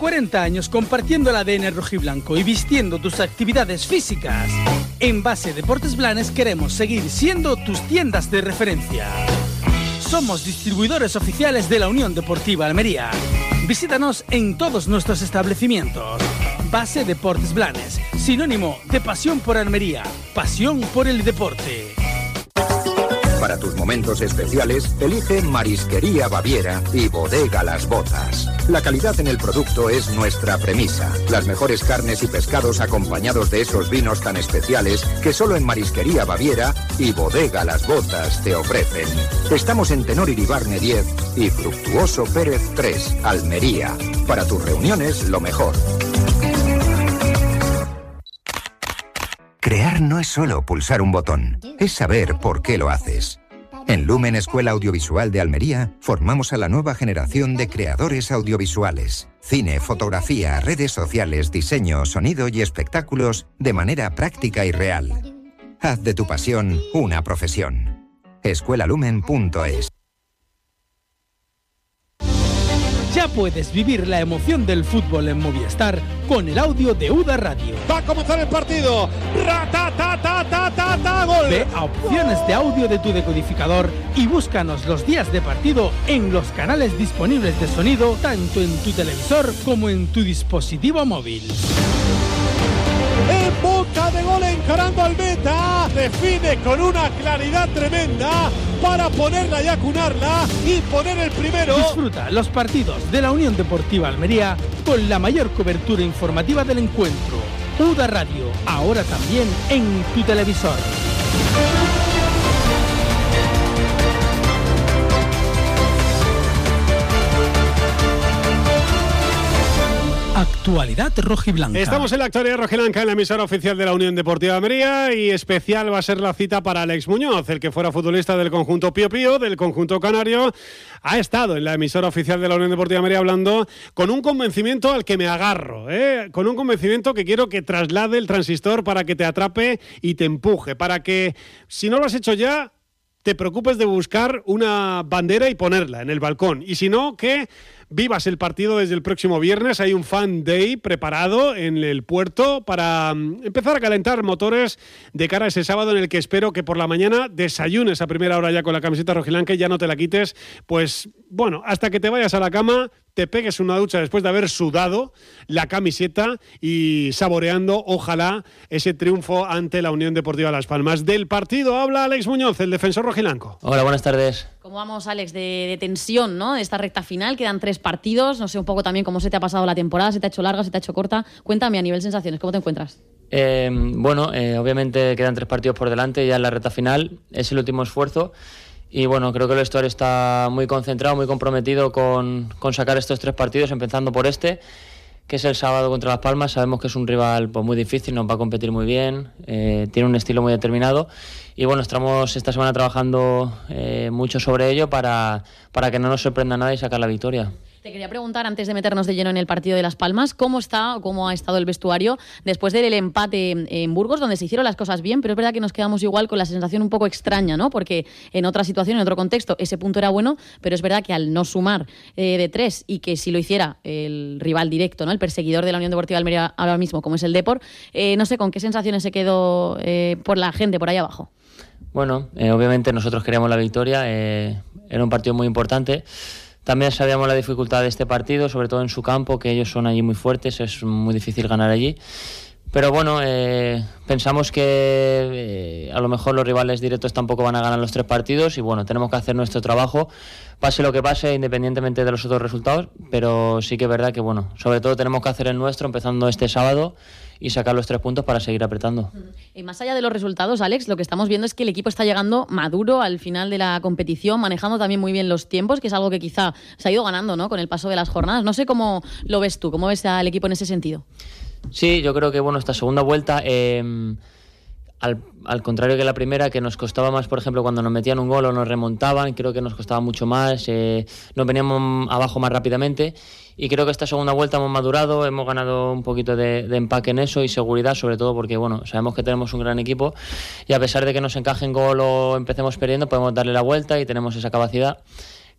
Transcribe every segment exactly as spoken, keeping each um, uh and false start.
cuarenta años compartiendo el A D N rojiblanco y vistiendo tus actividades físicas. En Base Deportes Blanes queremos seguir siendo tus tiendas de referencia. Somos distribuidores oficiales de la Unión Deportiva Almería. Visítanos en todos nuestros establecimientos. Base Deportes Blanes, sinónimo de pasión por Almería, pasión por el deporte. Para tus momentos especiales, elige Marisquería Baviera y Bodega Las Bozas. La calidad en el producto es nuestra premisa. Las mejores carnes y pescados acompañados de esos vinos tan especiales que solo en Marisquería Baviera y Bodega Las Bozas te ofrecen. Estamos en Tenor Iribarne diez y Fructuoso Pérez tres, Almería. Para tus reuniones, lo mejor. Crear no es solo pulsar un botón, es saber por qué lo haces. En Lumen Escuela Audiovisual de Almería formamos a la nueva generación de creadores audiovisuales. Cine, fotografía, redes sociales, diseño, sonido y espectáculos de manera práctica y real. Haz de tu pasión una profesión. escuela lumen punto es. Ya puedes vivir la emoción del fútbol en Movistar con el audio de U D A Radio. Va a comenzar el partido. ¡Ra-ta-ta-ta-ta-ta-ta! ¡Gol! Ve a opciones de audio de tu decodificador y búscanos los días de partido en los canales disponibles de sonido, tanto en tu televisor como en tu dispositivo móvil. En boca de gol, encarando al meta, define con una claridad tremenda para ponerla y acunarla y poner el primero. Disfruta los partidos de la Unión Deportiva Almería con la mayor cobertura informativa del encuentro. U D A Radio, ahora también en tu televisor. Actualidad rojiblanca. Estamos en la actualidad rojiblanca en la emisora oficial de la Unión Deportiva Almería y especial va a ser la cita para Alex Muñoz, el que fuera futbolista del conjunto Pío Pío, del conjunto canario. Ha estado en la emisora oficial de la Unión Deportiva Almería hablando con un convencimiento al que me agarro, ¿eh? Con un convencimiento que quiero que traslade el transistor para que te atrape y te empuje, para que, si no lo has hecho ya, te preocupes de buscar una bandera y ponerla en el balcón. Y si no, que vivas el partido desde el próximo viernes. Hay un fan day preparado en el puerto para empezar a calentar motores de cara a ese sábado, en el que espero que por la mañana desayunes a primera hora ya con la camiseta rojiblanca y ya no te la quites, pues bueno, hasta que te vayas a la cama, te pegues una ducha después de haber sudado la camiseta y saboreando, ojalá, ese triunfo ante la Unión Deportiva Las Palmas. Del partido habla Alex Muñoz, el defensor rojiblanco. Hola, buenas tardes. ¿Cómo vamos, Alex, de, de tensión, ¿no? De esta recta final, quedan tres partidos, no sé un poco también cómo se te ha pasado la temporada, se te ha hecho larga, se te ha hecho corta. Cuéntame a nivel sensaciones, ¿cómo te encuentras? Eh, bueno, eh, obviamente quedan tres partidos por delante, ya en la recta final, es el último esfuerzo. Y bueno, creo que el vestuario está muy concentrado, muy comprometido con, con sacar estos tres partidos, empezando por este, que es el sábado contra Las Palmas. Sabemos que es un rival pues, muy difícil, nos va a competir muy bien, eh, tiene un estilo muy determinado. Y bueno, estamos esta semana trabajando eh, mucho sobre ello para, para que no nos sorprenda nada y sacar la victoria. Te quería preguntar, antes de meternos de lleno en el partido de Las Palmas, ¿cómo está o cómo ha estado el vestuario después del empate en Burgos, donde se hicieron las cosas bien, pero es verdad que nos quedamos igual con la sensación un poco extraña, ¿no? Porque en otra situación, en otro contexto, ese punto era bueno, pero es verdad que al no sumar eh, de tres y que si lo hiciera el rival directo, ¿no? El perseguidor de la Unión Deportiva Almería ahora mismo, como es el Depor, eh, no sé con qué sensaciones se quedó eh, por la gente por ahí abajo. Bueno, eh, obviamente nosotros queríamos la victoria, eh, era un partido muy importante. También sabíamos la dificultad de este partido, sobre todo en su campo, que ellos son allí muy fuertes, es muy difícil ganar allí. Pero bueno, eh, pensamos que eh, a lo mejor los rivales directos tampoco van a ganar los tres partidos y bueno, tenemos que hacer nuestro trabajo, pase lo que pase, independientemente de los otros resultados, pero sí que es verdad que bueno, sobre todo tenemos que hacer el nuestro empezando este sábado y sacar los tres puntos para seguir apretando. Y más allá de los resultados, Alex, lo que estamos viendo es que el equipo está llegando maduro al final de la competición, manejando también muy bien los tiempos, que es algo que quizá se ha ido ganando, ¿no? Con el paso de las jornadas. No sé cómo lo ves tú, cómo ves al equipo en ese sentido. Sí, yo creo que bueno, esta segunda vuelta, eh, al, al contrario que la primera, que nos costaba más, por ejemplo, cuando nos metían un gol o nos remontaban, creo que nos costaba mucho más, eh, nos veníamos abajo más rápidamente y creo que esta segunda vuelta hemos madurado, hemos ganado un poquito de, de empaque en eso y seguridad, sobre todo porque bueno, sabemos que tenemos un gran equipo y a pesar de que nos encajen gol o empecemos perdiendo, podemos darle la vuelta y tenemos esa capacidad.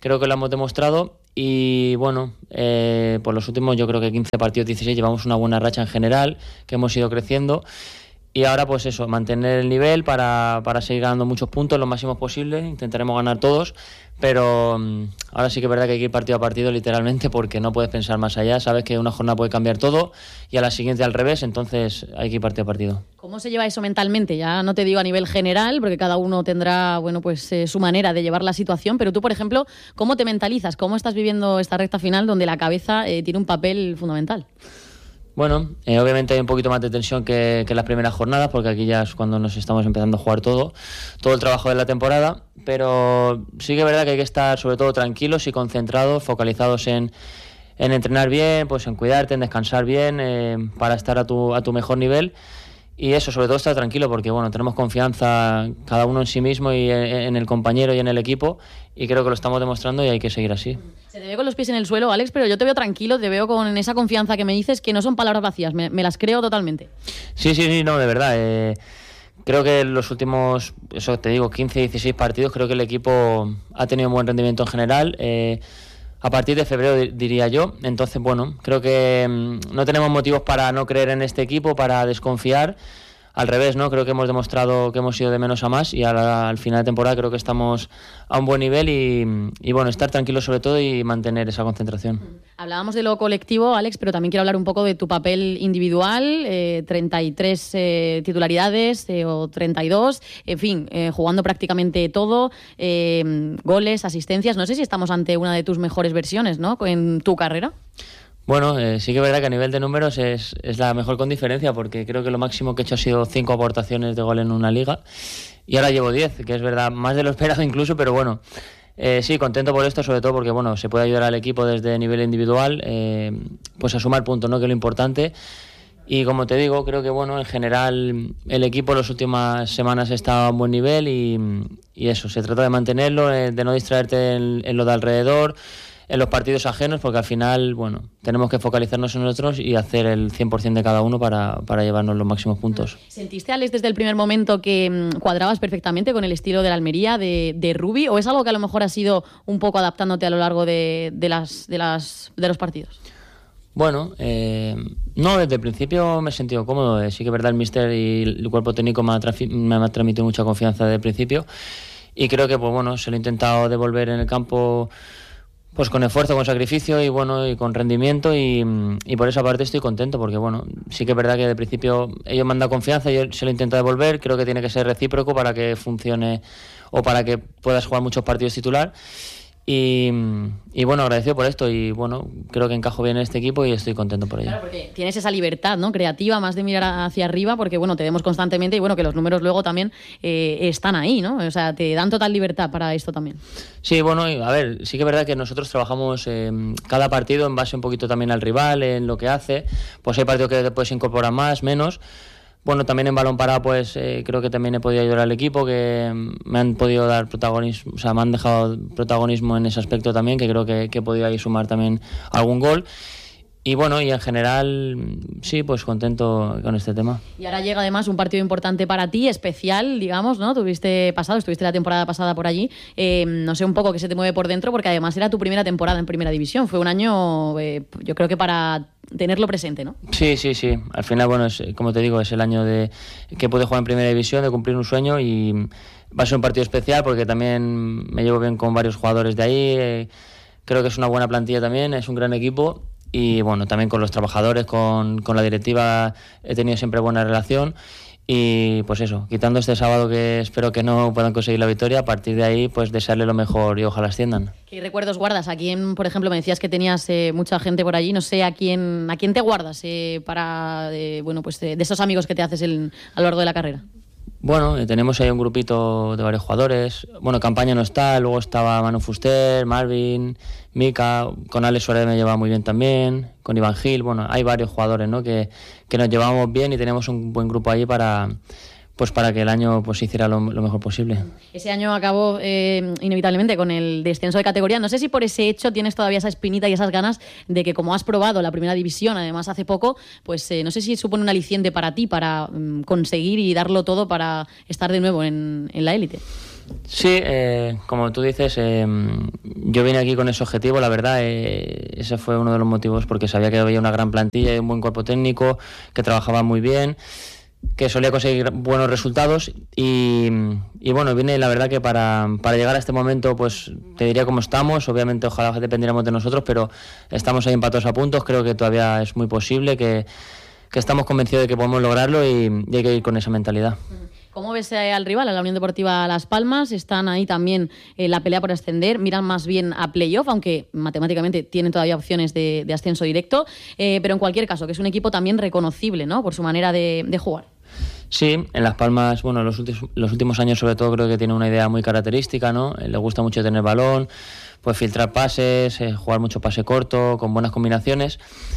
creo que lo hemos demostrado y bueno, eh, por los últimos yo creo que quince partidos, dieciséis, llevamos una buena racha en general, que hemos ido creciendo. Y ahora pues eso, mantener el nivel para, para seguir ganando muchos puntos, lo máximos posible, intentaremos ganar todos, pero um, ahora sí que es verdad que hay que ir partido a partido literalmente porque no puedes pensar más allá, sabes que una jornada puede cambiar todo y a la siguiente al revés, entonces hay que ir partido a partido. ¿Cómo se lleva eso mentalmente? Ya no te digo a nivel general, porque cada uno tendrá bueno pues eh, su manera de llevar la situación, pero tú, por ejemplo, ¿cómo te mentalizas? ¿Cómo estás viviendo esta recta final donde la cabeza eh, tiene un papel fundamental? Bueno, eh, obviamente hay un poquito más de tensión que, que las primeras jornadas, porque aquí ya es cuando nos estamos empezando a jugar todo, todo el trabajo de la temporada, pero sí que es verdad que hay que estar sobre todo tranquilos y concentrados, focalizados en, en entrenar bien, pues en cuidarte, en descansar bien, eh, para estar a tu, a tu mejor nivel. Y eso, sobre todo estar tranquilo, porque bueno, tenemos confianza cada uno en sí mismo y en el compañero y en el equipo, y creo que lo estamos demostrando y hay que seguir así. Se te ve con los pies en el suelo, Alex, pero yo te veo tranquilo, te veo con esa confianza que me dices, que no son palabras vacías, me, me las creo totalmente. Sí, sí, sí, no, de verdad. Eh, creo que en los últimos, eso te digo, quince, dieciséis partidos, creo que el equipo ha tenido un buen rendimiento en general. Eh, A partir de febrero, diría yo. Entonces, bueno, creo que mmm, no tenemos motivos para no creer en este equipo, para desconfiar. Al revés, ¿no? Creo que hemos demostrado que hemos ido de menos a más y al, al final de temporada creo que estamos a un buen nivel y, y, bueno, estar tranquilos sobre todo y mantener esa concentración. Hablábamos de lo colectivo, Alex, pero también quiero hablar un poco de tu papel individual, eh, treinta y tres eh, titularidades eh, o treinta y dos, en fin, eh, jugando prácticamente todo, eh, goles, asistencias. No sé si estamos ante una de tus mejores versiones, ¿no?, en tu carrera. Bueno, eh, sí que es verdad que a nivel de números es, es la mejor con diferencia, porque creo que lo máximo que he hecho ha sido cinco aportaciones de gol en una liga y ahora llevo diez, que es verdad, más de lo esperado incluso, pero bueno, eh, sí, contento por esto, sobre todo porque bueno, se puede ayudar al equipo desde nivel individual, eh, pues a sumar puntos, ¿no?, que es lo importante. Y como te digo, creo que bueno, en general el equipo en las últimas semanas está a un buen nivel y, y eso, se trata de mantenerlo, eh, de no distraerte en, en lo de alrededor, en los partidos ajenos, porque al final, bueno, tenemos que focalizarnos en nosotros y hacer el cien por ciento de cada uno para, para llevarnos los máximos puntos. ¿Sentiste, Alex, desde el primer momento que mmm, cuadrabas perfectamente con el estilo de la Almería, de, de Rubi, o es algo que a lo mejor has ido un poco adaptándote a lo largo de, de, las, de, las, de los partidos? Bueno, eh, no, desde el principio me he sentido cómodo. Sí que es verdad, el míster y el cuerpo técnico me ha, trafi- me ha transmitido mucha confianza desde el principio y creo que pues bueno, se lo he intentado devolver en el campo pues con esfuerzo, con sacrificio y bueno, y con rendimiento y, y por esa parte estoy contento porque bueno, sí que es verdad que de principio ellos me han dado confianza y yo se lo intento devolver, creo que tiene que ser recíproco para que funcione o para que puedas jugar muchos partidos titular y, y bueno, agradecido por esto y bueno, creo que encajo bien en este equipo y estoy contento por ello. Claro, porque tienes esa libertad, ¿no?, creativa, más de mirar hacia arriba, porque bueno, te vemos constantemente y bueno, que los números luego también eh, están ahí, ¿no? O sea, te dan total libertad para esto también. Sí, bueno, a ver, sí que es verdad que nosotros trabajamos eh, cada partido en base un poquito también al rival, en lo que hace, pues hay partidos que te puedes incorporar más, menos. Bueno, también en balón parado, pues eh, creo que también he podido ayudar al equipo, que me han podido dar protagonismo, o sea, me han dejado protagonismo en ese aspecto también, que creo que, que he podido ahí sumar también algún gol. Y bueno, y en general, sí, pues contento con este tema. Y ahora llega además un partido importante para ti, especial, digamos, ¿no? Tuviste pasado, estuviste la temporada pasada por allí. Eh, no sé un poco qué se te mueve por dentro, porque además era tu primera temporada en Primera División. Fue un año, eh, yo creo que para tenerlo presente, ¿no? Sí, sí, sí. Al final, bueno, es, como te digo, es el año de que pude jugar en Primera División, de cumplir un sueño y va a ser un partido especial porque también me llevo bien con varios jugadores de ahí. Eh, creo que es una buena plantilla también, es un gran equipo. Y bueno, también con los trabajadores, con, con la directiva he tenido siempre buena relación y pues eso, quitando este sábado que espero que no puedan conseguir la victoria, a partir de ahí pues desearle lo mejor y ojalá asciendan. ¿Qué recuerdos guardas? ¿A quién, por ejemplo, me decías que tenías eh, mucha gente por allí? No sé, ¿a quién, a quién te guardas eh, para, eh, bueno, pues de, de esos amigos que te haces el, a lo largo de la carrera? Bueno, eh, tenemos ahí un grupito de varios jugadores. Bueno, Campaña no está, luego estaba Manu Fuster, Marvin, Mika, con Alex Suárez me llevaba muy bien también, con Iván Gil. Bueno, hay varios jugadores, ¿no?, que, que nos llevamos bien y tenemos un buen grupo ahí para, pues para que el año pues hiciera lo, lo mejor posible. Ese año acabó eh, inevitablemente con el descenso de categoría. No sé si por ese hecho tienes todavía esa espinita y esas ganas de que, como has probado la Primera División, además hace poco, pues eh, no sé si supone un aliciente para ti, para um, conseguir y darlo todo para estar de nuevo en, en la élite. Sí, eh, como tú dices, eh, yo vine aquí con ese objetivo, la verdad, eh, ese fue uno de los motivos, porque sabía que había una gran plantilla y un buen cuerpo técnico, que trabajaba muy bien, que solía conseguir buenos resultados y, y bueno, vine la verdad que para, para llegar a este momento, pues te diría cómo estamos, obviamente ojalá dependiéramos de nosotros, pero estamos ahí empatados a puntos, creo que todavía es muy posible, que, que estamos convencidos de que podemos lograrlo y, y hay que ir con esa mentalidad. ¿Cómo ves al rival, a la Unión Deportiva Las Palmas? Están ahí también en la pelea por ascender, miran más bien a playoff, aunque matemáticamente tienen todavía opciones de, de ascenso directo, eh, pero en cualquier caso, que es un equipo también reconocible, ¿no?, por su manera de, de jugar. Sí, en Las Palmas, bueno, los últimos, los últimos años sobre todo creo que tiene una idea muy característica, ¿no? Le gusta mucho tener balón, pues filtrar pases, eh, jugar mucho pase corto, con buenas combinaciones.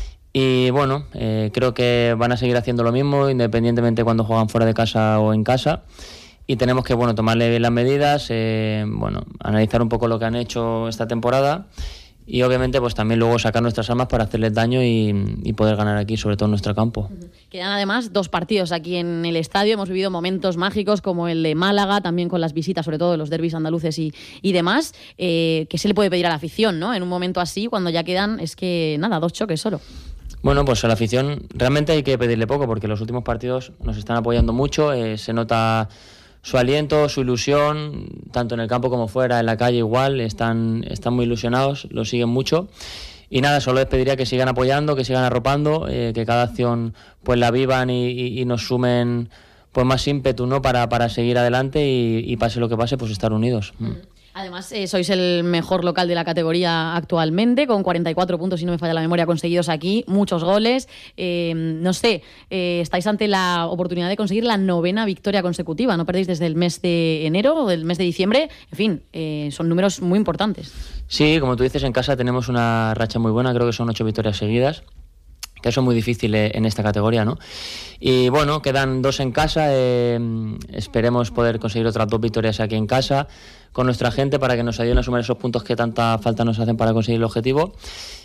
Y bueno, eh, creo que van a seguir haciendo lo mismo, independientemente cuando juegan fuera de casa o en casa. Y tenemos que, bueno, tomarle bien las medidas, eh, bueno, analizar un poco lo que han hecho esta temporada y obviamente pues también luego sacar nuestras armas para hacerles daño y, y poder ganar aquí, sobre todo en nuestro campo. Quedan además dos partidos aquí en el estadio, hemos vivido momentos mágicos como el de Málaga, también con las visitas, sobre todo de los derbis andaluces y, y demás. Eh, ¿Qué se le puede pedir a la afición, ¿no?, en un momento así, cuando ya quedan, es que nada, dos choques solo? Bueno, pues a la afición realmente hay que pedirle poco porque los últimos partidos nos están apoyando mucho, eh, se nota su aliento, su ilusión, tanto en el campo como fuera, en la calle igual, están, están muy ilusionados, lo siguen mucho. Y nada, solo les pediría que sigan apoyando, que sigan arropando, eh, que cada acción pues la vivan y, y, y nos sumen pues más ímpetu, ¿no?, para, para seguir adelante y, y pase lo que pase, pues estar unidos. Mm. Además, eh, sois el mejor local de la categoría actualmente, con cuarenta y cuatro puntos, si no me falla la memoria, conseguidos aquí, muchos goles. Eh, no sé, eh, estáis ante la oportunidad de conseguir la novena victoria consecutiva. No perdéis desde el mes de enero o del mes de diciembre. En fin, eh, son números muy importantes. Sí, como tú dices, en casa tenemos una racha muy buena, creo que son ocho victorias seguidas, que eso es muy difícil en esta categoría, ¿no? Y bueno, quedan dos en casa, eh, esperemos poder conseguir otras dos victorias aquí en casa con nuestra gente para que nos ayuden a sumar esos puntos que tanta falta nos hacen para conseguir el objetivo.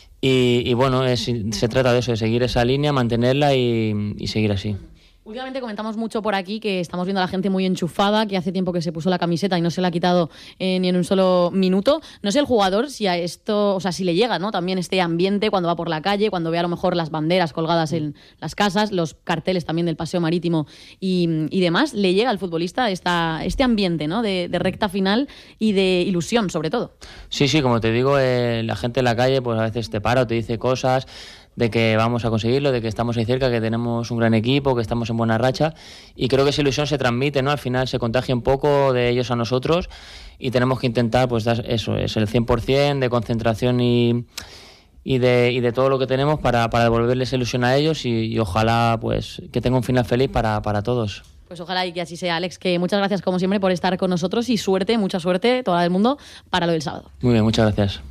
Y, y bueno, es, se trata de eso, de seguir esa línea, mantenerla y, y seguir así. Últimamente comentamos mucho por aquí que estamos viendo a la gente muy enchufada, que hace tiempo que se puso la camiseta y no se la ha quitado eh, ni en un solo minuto. No sé el jugador si a esto, o sea, si le llega, ¿no?, también este ambiente cuando va por la calle, cuando ve a lo mejor las banderas colgadas en las casas, los carteles también del paseo marítimo y, y demás. ¿Le llega al futbolista esta, este ambiente, ¿no?, de, de recta final y de ilusión, sobre todo? Sí, sí, como te digo, eh, la gente en la calle pues a veces te para o te dice cosas de que vamos a conseguirlo, de que estamos ahí cerca, que tenemos un gran equipo, que estamos en buena racha, y creo que esa ilusión se transmite, ¿no? Al final se contagia un poco de ellos a nosotros y tenemos que intentar, pues dar eso, es el cien por ciento de concentración y, y, de, y de todo lo que tenemos para, para devolverles ilusión a ellos y, y ojalá pues que tenga un final feliz para, para todos. Pues ojalá y que así sea, Alex, que muchas gracias como siempre por estar con nosotros y suerte, mucha suerte, toda el mundo, para lo del sábado. Muy bien, muchas gracias.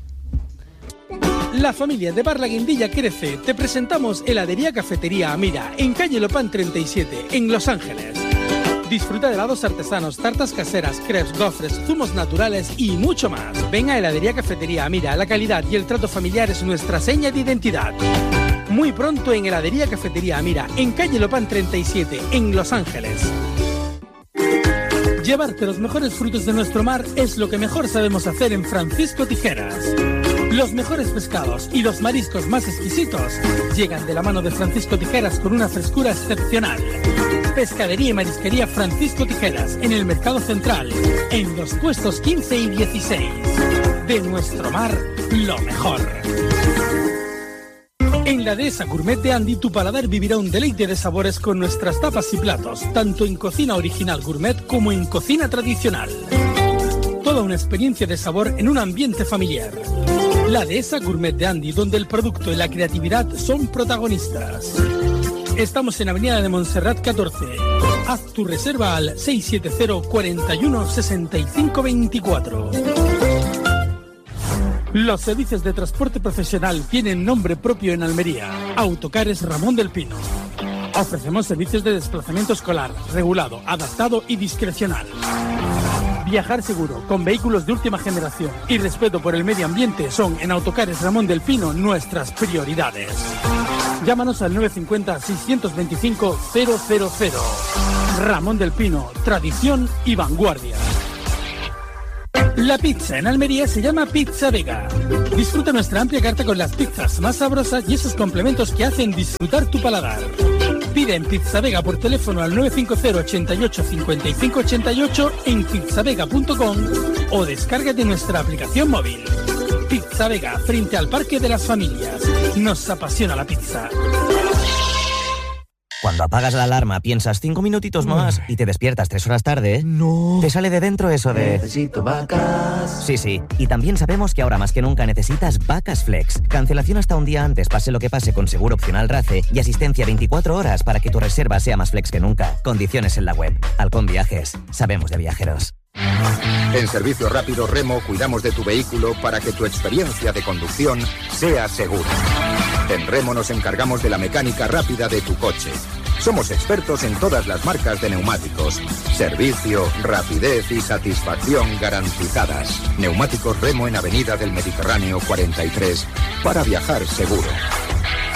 La familia de Bar La Guindilla crece. Te presentamos Heladería Cafetería Amira, en calle Lopán treinta y siete, en Los Ángeles. Disfruta de helados artesanos, tartas caseras, crepes, gofres, zumos naturales y mucho más. Ven a Heladería Cafetería Amira, la calidad y el trato familiar es nuestra seña de identidad. Muy pronto en Heladería Cafetería Amira, en calle Lopán treinta y siete, en Los Ángeles. Llevarte los mejores frutos de nuestro mar es lo que mejor sabemos hacer en Francisco Tijeras. Los mejores pescados y los mariscos más exquisitos llegan de la mano de Francisco Tijeras con una frescura excepcional. Pescadería y Marisquería Francisco Tijeras, en el Mercado Central, en los puestos quince y dieciséis. De nuestro mar, lo mejor. En la Dehesa Gourmet de Andy, tu paladar vivirá un deleite de sabores con nuestras tapas y platos, tanto en cocina original gourmet como en cocina tradicional. Toda una experiencia de sabor en un ambiente familiar. La Dehesa Gourmet de Andy, donde el producto y la creatividad son protagonistas. Estamos en Avenida de Montserrat catorce. Haz tu reserva al seis siete cero, cuatro uno, seis cinco dos cuatro. Los servicios de transporte profesional tienen nombre propio en Almería. Autocares Ramón del Pino. Ofrecemos servicios de desplazamiento escolar, regulado, adaptado y discrecional. Viajar seguro, con vehículos de última generación y respeto por el medio ambiente son en Autocares Ramón del Pino nuestras prioridades. Llámanos al nueve cinco cero, seis dos cinco, cero cero cero. Ramón del Pino, tradición y vanguardia. La pizza en Almería se llama Pizza Vega. Disfruta nuestra amplia carta con las pizzas más sabrosas y esos complementos que hacen disfrutar tu paladar. Pide en Pizza Vega por teléfono al nueve cinco cero ochenta y ocho cincuenta y cinco ochenta y ocho en pizzavega punto com o descárgate nuestra aplicación móvil. Pizza Vega, frente al Parque de las Familias. Nos apasiona la pizza. Cuando apagas la alarma piensas cinco minutitos más y te despiertas tres horas tarde, no. Te sale de dentro eso de... Necesito vacas. Sí, sí. Y también sabemos que ahora más que nunca necesitas Vacas Flex. Cancelación hasta un día antes, pase lo que pase, con seguro opcional RACE y asistencia veinticuatro horas para que tu reserva sea más flex que nunca. Condiciones en la web. Halcón Viajes. Sabemos de viajeros. En Servicio Rápido Remo cuidamos de tu vehículo para que tu experiencia de conducción sea segura. En Remo nos encargamos de la mecánica rápida de tu coche. Somos expertos en todas las marcas de neumáticos. Servicio, rapidez y satisfacción garantizadas. Neumáticos Remo en Avenida del Mediterráneo cuarenta y tres para viajar seguro.